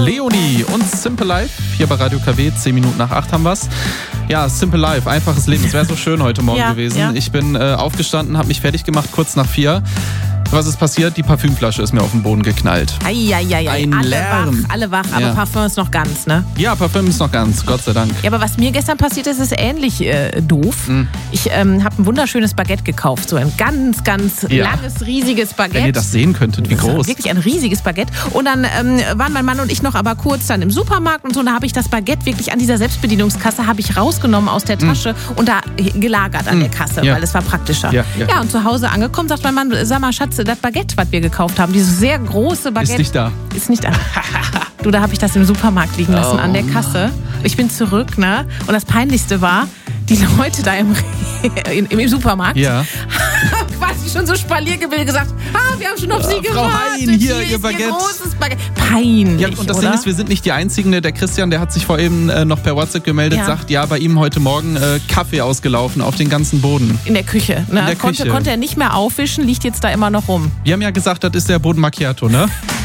Leonie und Simple Life hier bei Radio KW. 10 Minuten nach 8 haben wir's. Ja, Simple Life, einfaches Leben. Es wäre so schön heute Morgen gewesen. Ja. Ich bin aufgestanden, habe mich fertig gemacht, kurz nach 4. Was ist passiert? Die Parfümflasche ist mir auf den Boden geknallt. Eieiei. Alle wach, aber Parfüm ist noch ganz, ne? Ja, Parfüm ist noch ganz, Gott sei Dank. Ja, aber was mir gestern passiert ist, ist ähnlich doof. Ich habe ein wunderschönes Baguette gekauft. So ein ganz, ganz langes, riesiges Baguette. Wenn ihr das sehen könntet, wie groß. Wirklich ein riesiges Baguette. Und dann waren mein Mann und ich noch aber kurz dann im Supermarkt und so. Und da habe ich das Baguette wirklich an dieser Selbstbedienungskasse habe ich rausgenommen aus der Tasche und da gelagert an der Kasse, weil es war praktischer. Ja, und zu Hause angekommen, sagt mein Mann, sag mal, Schatz, das Baguette, was wir gekauft haben, dieses sehr große Baguette. Ist nicht da. Du, da habe ich das im Supermarkt liegen lassen an der Kasse. Ich bin zurück, ne? Und das Peinlichste war, die Leute da im Supermarkt haben quasi schon so Spaliergebilde gesagt, wir haben schon auf Sie gewartet. Frau Hein, hier Ihr Baguette. Großes Baguette. Peinlich, ja, und das Ding ist, wir sind nicht die Einzigen. Der Christian, der hat sich vor eben noch per WhatsApp gemeldet, sagt, bei ihm heute Morgen Kaffee ausgelaufen auf den ganzen Boden. In der Küche, ne? Konnte er nicht mehr aufwischen, liegt jetzt da immer noch rum. Wir haben ja gesagt, das ist der Boden Macchiato, ne?